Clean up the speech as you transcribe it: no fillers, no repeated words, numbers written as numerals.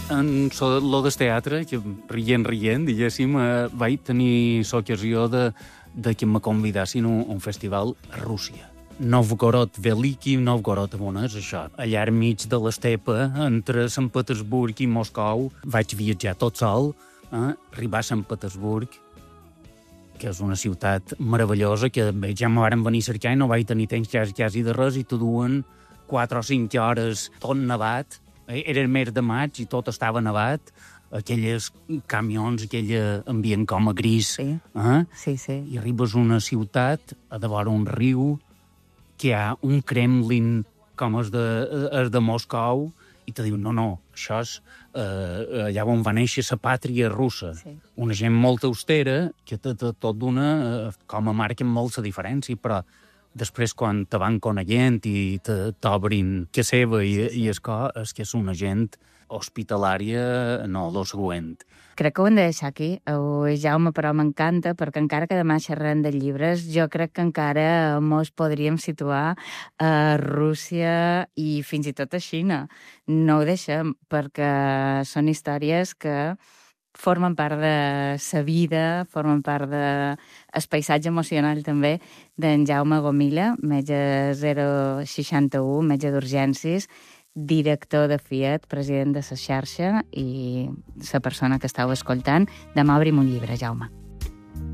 en lo del teatre, que rient, diguéssim, vaig tenir l'ocasió de que me convidassin a un festival a Rússia. Novgorod Veliki, Novgorod on és això. Allà enmig de l'estepa, entre Sant Petersburg i Moscou, vaig viatjar tot sol, arribar a Sant Petersburg, que és una ciutat meravellosa, que bé, ja me varen venir a cercar i no vaig tenir temps quasi de res, i te duen 4 o 5 hores tot nevat. Era el mes de maig i tot estava nevat, aquelles camions, aquell ambient com a gris. Sí. Sí. I arribes a una ciutat, a davant un riu, que hi ha un Kremlin com el de Moscou, i te diu, no, això és allà on va néixer la pàtria russa. Sí. Una gent molt austera, que tot d'una, com a marquen molt la diferència, però després quan te van coneguent i t'obrin que seva i és que és una gent hospitalària, no, lo següent. Crec que ho hem de deixar aquí. Jaume, però m'encanta, perquè encara que demà xerrem de llibres, jo crec que encara mos podríem situar a Rússia i fins i tot a Xina. No ho deixem, perquè són històries que formen part de sa vida, formen part del paisatge emocional també d'en Jaume Gomila, metge 061, metge d'urgències, director de Fiat, president de la xarxa i la persona que estàu escoltant. Demà obrim un llibre, Jaume.